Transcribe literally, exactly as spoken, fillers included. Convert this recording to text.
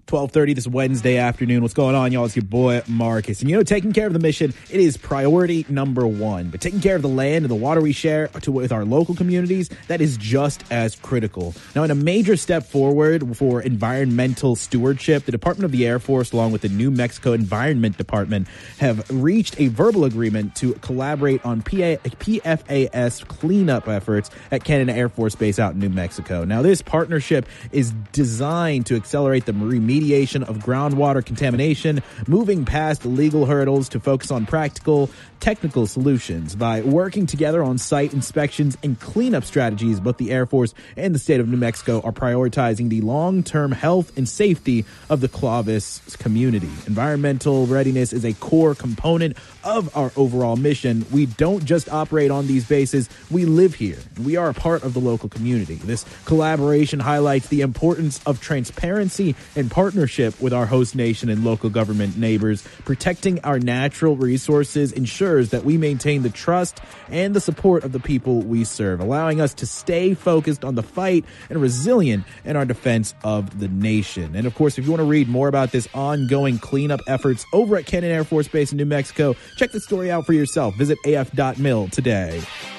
twelve thirty this Wednesday afternoon. What's going on, y'all? It's your boy, Marcus. And you know, taking care of the mission, it is priority number one. But taking care of the land and the water we share to, with our local communities, that is just as critical. Now, in a major step forward for environmental stewardship, the Department of the Air Force, along with the New Mexico Environment Department, have reached a verbal agreement to collaborate on P A, P F A S cleanup efforts at Cannon Air Force Base out in New Mexico. Now, this partnership is designed to accelerate the remediation of groundwater contamination, moving past legal hurdles to focus on practical, technical solutions. By working together on site inspections and cleanup strategies, both the Air Force and the state of New Mexico are prioritizing the long-term health and safety of the Clovis community. Environmental readiness is a core component of our overall mission. We don't just operate on these bases, we live here. We are a part of the local community. This collaboration highlights the importance of transparency and partnership with our host nation and local government neighbors. Protecting our natural resources ensures that we maintain the trust and the support of the people we serve, allowing us to stay focused on the fight and resilient in our defense of the nation. And of course, if you want to read more about this ongoing cleanup efforts over at Cannon Air Force Base in New Mexico, check the story out for yourself. Visit A F dot mil today.